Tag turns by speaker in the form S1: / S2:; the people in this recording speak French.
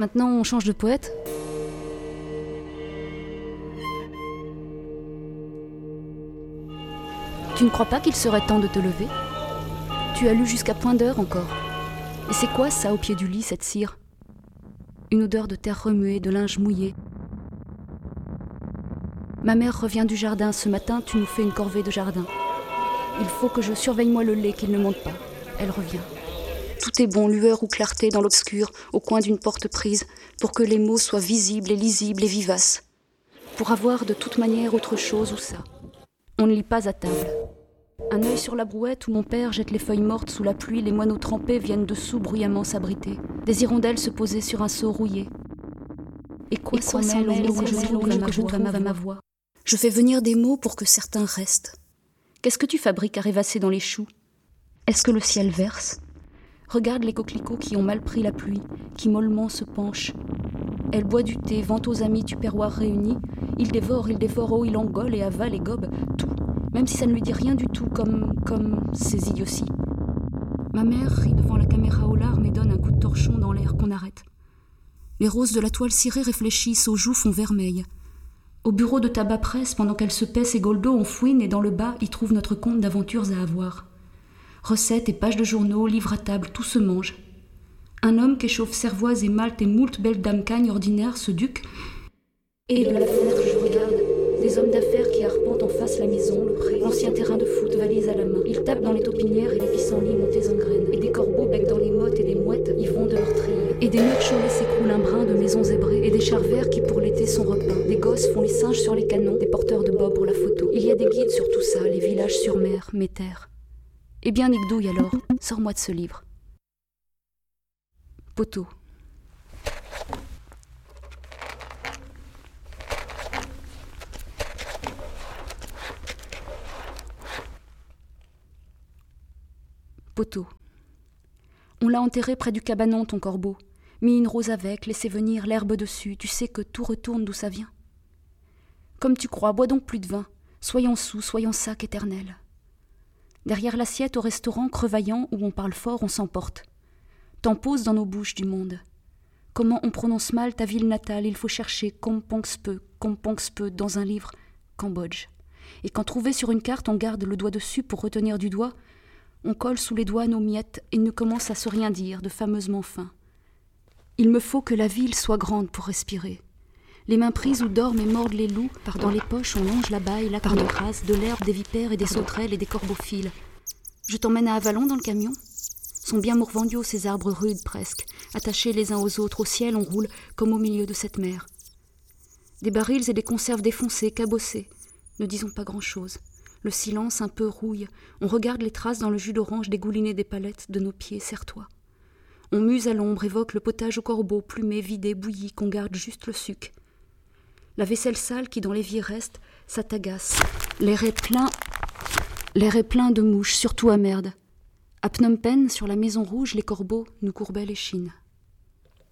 S1: Maintenant, on change de poète. Tu ne crois pas qu'il serait temps de te lever ? Tu as lu jusqu'à point d'heure encore. Et c'est quoi ça au pied du lit, cette cire ? Une odeur de terre remuée, de linge mouillé. Ma mère revient du jardin. Ce matin, tu nous fais une corvée de jardin. Il faut que je surveille-moi le lait, qu'il ne monte pas. Elle revient. Tout est bon, lueur ou clarté dans l'obscur, au coin d'une porte prise, pour que les mots soient visibles et lisibles et vivaces. Pour avoir de toute manière autre chose ou ça. On ne lit pas à table. Un œil sur la brouette où mon père jette les feuilles mortes sous la pluie, les moineaux trempés viennent dessous bruyamment s'abriter. Des hirondelles se poser sur un seau rouillé. Et quoi s'en mêle au mot que je trouve à ma voix ? Je fais venir des mots pour que certains restent. Qu'est-ce que tu fabriques à rêvasser dans les choux ? Est-ce que le ciel verse ? Regarde les coquelicots qui ont mal pris la pluie, qui mollement se penchent. Elle boit du thé, vante aux amis tupperwares réunis. Il dévore, oh, il engole et avale et gobe, tout. Même si ça ne lui dit rien du tout, comme ces idioties. Ma mère rit devant la caméra aux larmes et donne un coup de torchon dans l'air qu'on arrête. Les roses de la toile cirée réfléchissent, aux joues font vermeil. Au bureau de tabac-presse, pendant qu'elle se paie ses goldos, on fouine et dans le bas, y trouve notre compte d'aventures à avoir. Recettes et pages de journaux, livres à table, tout se mange. Un homme qu'échauffe cervoise et malte et moult belles dames cagnes ordinaires se duque. Et de la fenêtre, je regarde des hommes d'affaires qui arpentent en face la maison, le pré, l'ancien terrain de foot, valise à la main. Ils tapent dans les taupinières et les pissenlits montés en graines. Et des corbeaux becquent dans les mottes et des mouettes y vont de leur treillis. Et des murs chaulés s'écroulent un brin de maisons zébrées. Et des chars verts qui pour l'été sont repeints. Des gosses font les singes sur les canons, des porteurs de bob pour la photo. Il y a des guides sur tout ça, les villages sur mer, mes terres. Eh bien, Nick-Douille alors, sors-moi de ce livre. Poteau. Poteau. On l'a enterré près du cabanon, ton corbeau. Mis une rose avec, laissé venir l'herbe dessus. Tu sais que tout retourne d'où ça vient. Comme tu crois, bois donc plus de vin. Soyons saoux, soyons sac éternel. Derrière l'assiette au restaurant crevaillant où on parle fort, on s'emporte. T'en poses dans nos bouches du monde. Comment on prononce mal ta ville natale, il faut chercher Kompongspe dans un livre, Cambodge. Et quand trouvé sur une carte, on garde le doigt dessus pour retenir du doigt, on colle sous les doigts nos miettes et ne commence à se rien dire, de fameusement fin. Il me faut que la ville soit grande pour respirer. Les mains prises où dorment et mordent les loups, dans les poches on longe la baille, là qu'on écrase, de l'herbe, des vipères et des sauterelles et des corbeaux-files. Je t'emmène à Avalon dans le camion ? Sont bien mourvendiaux ces arbres rudes presque, attachés les uns aux autres, au ciel on roule comme au milieu de cette mer. Des barils et des conserves défoncées, cabossées. Ne disons pas grand-chose. Le silence un peu rouille. On regarde les traces dans le jus d'orange dégouliné des palettes de nos pieds, serre-toi. On muse à l'ombre, évoque le potage au corbeau, plumé, vidé, bouilli, qu'on garde juste le suc. La vaisselle sale qui dans l'évier reste, ça t'agace. L'air est plein de mouches, surtout à merde. À Phnom Penh, sur la maison rouge, les corbeaux nous courbaient l'échine.